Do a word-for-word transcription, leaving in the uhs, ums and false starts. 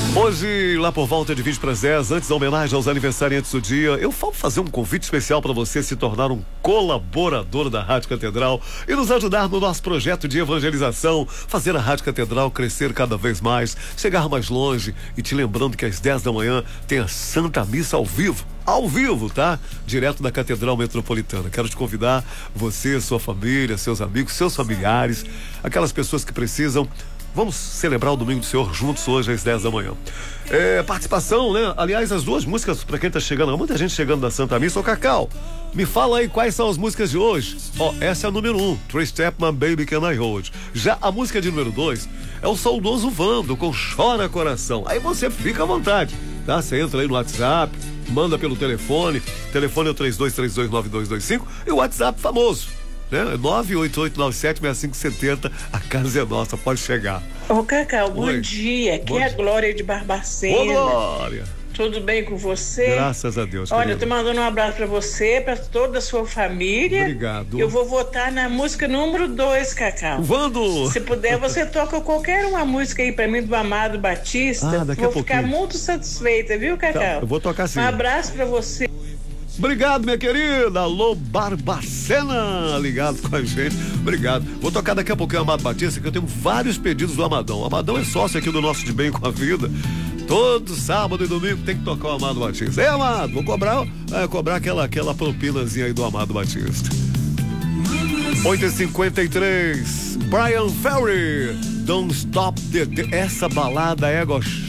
Hoje, lá por volta de vinte para as dez, antes da homenagem aos aniversariantes do dia, eu falo fazer um convite especial para você se tornar um colaborador da Rádio Catedral e nos ajudar no nosso projeto de evangelização, fazer a Rádio Catedral crescer cada vez mais, chegar mais longe. E te lembrando que às dez da manhã tem a Santa Missa ao vivo. Ao vivo, tá? Direto da Catedral Metropolitana. Quero te convidar, você, sua família, seus amigos, seus familiares, aquelas pessoas que precisam. Vamos celebrar o Domingo do Senhor juntos hoje às dez da manhã. É, participação, né? Aliás, as duas músicas para quem tá chegando, muita gente chegando da Santa Missa. Ô, Cacau, me fala aí quais são as músicas de hoje. Ó, essa é a número um, Three Step My Baby Can I Hold. Já a música de número dois é o saudoso Vando com Chora Coração. Aí você fica à vontade, tá? Você entra aí no WhatsApp, manda pelo telefone. O telefone é o três dois três dois nove dois dois cinco e o WhatsApp famoso, né? nove oito oito nove sete seis cinco sete zero. A casa é nossa, pode chegar. Ô, Cacau, bom Oi. dia. Aqui Bom é a dia. Glória de Barbacena. Ô, Glória! Tudo bem com você? Graças a Deus. Olha, eu querida. tô mandando um abraço pra você, pra toda a sua família. Obrigado. Eu vou votar na música número dois, Cacau. Vando! Se puder, você toca qualquer uma música aí pra mim do Amado Batista. Ah, daqui a vou ficar pouquinho. muito satisfeita, viu, Cacau? Tá, eu vou tocar sim. Um abraço pra você. Obrigado, minha querida. Alô, Barbacena, ligado com a gente. Obrigado. Vou tocar daqui a pouquinho o Amado Batista, que eu tenho vários pedidos do Amadão. O Amadão é sócio aqui do nosso De Bem com a Vida. Todo sábado e domingo tem que tocar o Amado Batista. Ei, Amado, vou cobrar, é, cobrar aquela, aquela propinazinha aí do Amado Batista. oito e cinquenta e três, Brian Ferry, Don't Stop the... Essa balada é gostosa.